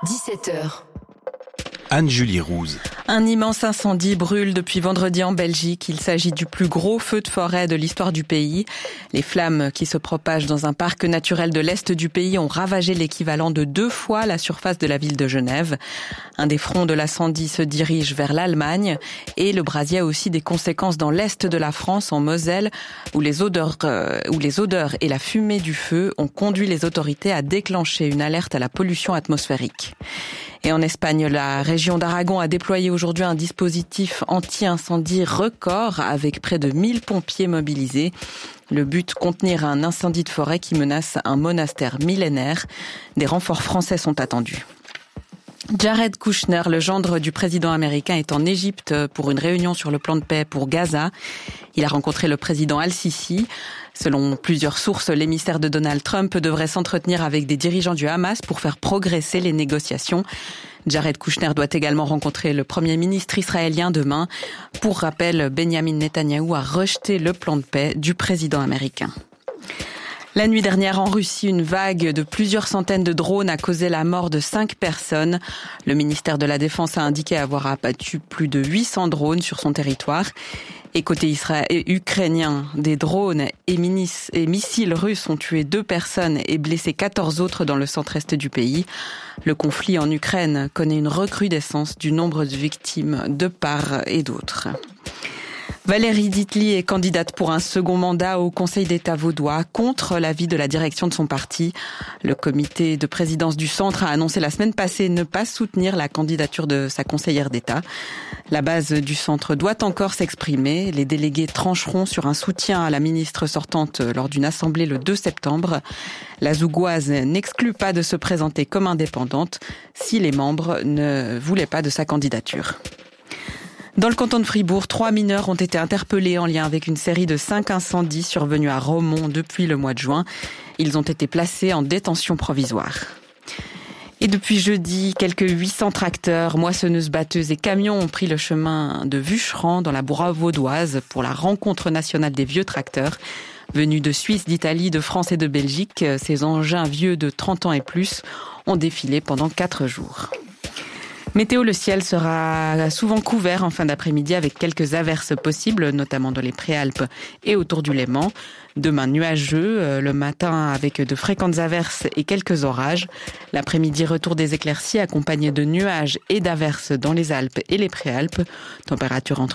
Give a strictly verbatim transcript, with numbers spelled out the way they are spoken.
dix-sept heures. Anne-Julie Rouze. Un immense incendie brûle depuis vendredi en Belgique. Il s'agit du plus gros feu de forêt de l'histoire du pays. Les flammes qui se propagent dans un parc naturel de l'Est du pays ont ravagé l'équivalent de deux fois la surface de la ville de Genève. Un des fronts de l'incendie se dirige vers l'Allemagne et le brasier a aussi des conséquences dans l'Est de la France, en Moselle, où les odeurs, euh, où les odeurs et la fumée du feu ont conduit les autorités à déclencher une alerte à la pollution atmosphérique. Et en Espagne, la région d'Aragon a déployé aujourd'hui un dispositif anti-incendie record avec près de mille pompiers mobilisés. Le but, contenir un incendie de forêt qui menace un monastère millénaire. Des renforts français sont attendus. Jared Kushner, le gendre du président américain, est en Égypte pour une réunion sur le plan de paix pour Gaza. Il a rencontré le président Al-Sisi. Selon plusieurs sources, l'émissaire de Donald Trump devrait s'entretenir avec des dirigeants du Hamas pour faire progresser les négociations. Jared Kushner doit également rencontrer le premier ministre israélien demain. Pour rappel, Benjamin Netanyahou a rejeté le plan de paix du président américain. La nuit dernière, en Russie, une vague de plusieurs centaines de drones a causé la mort de cinq personnes. Le ministère de la Défense a indiqué avoir abattu plus de huit cents drones sur son territoire. Et côté israélien et ukrainien, des drones et, minis, et missiles russes ont tué deux personnes et blessé quatorze autres dans le centre-est du pays. Le conflit en Ukraine connaît une recrudescence du nombre de victimes de part et d'autre. Valérie Ditli est candidate pour un second mandat au Conseil d'État vaudois contre l'avis de la direction de son parti. Le comité de présidence du centre a annoncé la semaine passée ne pas soutenir la candidature de sa conseillère d'État. La base du centre doit encore s'exprimer. Les délégués trancheront sur un soutien à la ministre sortante lors d'une assemblée le deux septembre. La Zougoise n'exclut pas de se présenter comme indépendante si les membres ne voulaient pas de sa candidature. Dans le canton de Fribourg, trois mineurs ont été interpellés en lien avec une série de cinq incendies survenus à Romont depuis le mois de juin. Ils ont été placés en détention provisoire. Et depuis jeudi, quelques huit cents tracteurs, moissonneuses, batteuses et camions ont pris le chemin de Vucheran dans la Bourgogne vaudoise pour la rencontre nationale des vieux tracteurs. Venus de Suisse, d'Italie, de France et de Belgique, ces engins vieux de trente ans et plus ont défilé pendant quatre jours. Météo, le ciel sera souvent couvert en fin d'après-midi avec quelques averses possibles, notamment dans les Préalpes et autour du Léman. Demain, nuageux, le matin avec de fréquentes averses et quelques orages. L'après-midi, retour des éclaircies accompagnés de nuages et d'averses dans les Alpes et les Préalpes. Température entre